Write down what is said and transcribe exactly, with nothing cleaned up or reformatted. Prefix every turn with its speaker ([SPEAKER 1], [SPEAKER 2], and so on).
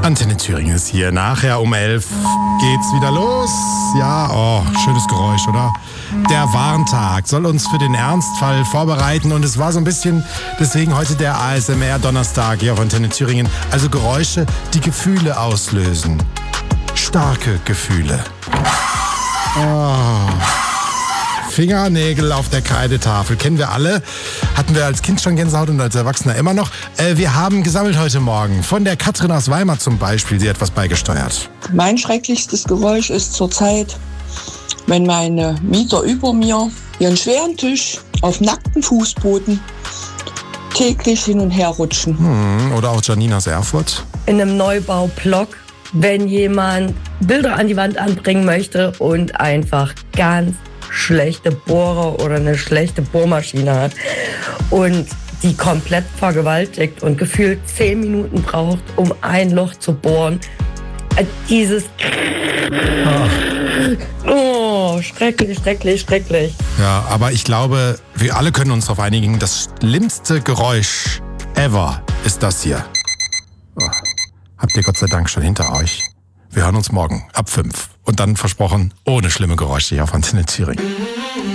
[SPEAKER 1] Antenne Thüringen ist hier. Nachher um elf geht's wieder los. Ja, oh, schönes Geräusch, oder? Der Warntag soll uns für den Ernstfall vorbereiten und es war so ein bisschen, deswegen heute der A S M R-Donnerstag hier auf Antenne Thüringen. Also Geräusche, die Gefühle auslösen. Starke Gefühle. Oh. Fingernägel auf der Kreidetafel. Kennen wir alle. Hatten wir als Kind schon Gänsehaut und als Erwachsener immer noch. Äh, wir haben gesammelt heute Morgen. Von der Katrin aus Weimar zum Beispiel. Sie hat etwas beigesteuert.
[SPEAKER 2] Mein schrecklichstes Geräusch ist zurzeit, wenn meine Mieter über mir ihren schweren Tisch auf nackten Fußboden täglich hin und her rutschen.
[SPEAKER 1] Hm, oder auch Janina aus Erfurt.
[SPEAKER 3] In einem Neubaublock, wenn jemand Bilder an die Wand anbringen möchte und einfach ganz schlechte Bohrer oder eine schlechte Bohrmaschine hat und die komplett vergewaltigt und gefühlt zehn Minuten braucht, um ein Loch zu bohren. Dieses oh, schrecklich, schrecklich, schrecklich.
[SPEAKER 1] Ja, aber ich glaube, wir alle können uns darauf einigen, das schlimmste Geräusch ever ist das hier. Oh, habt ihr Gott sei Dank schon hinter euch. Wir hören uns morgen ab fünf. Und dann versprochen, ohne schlimme Geräusche hier auf Antenne Thüringen.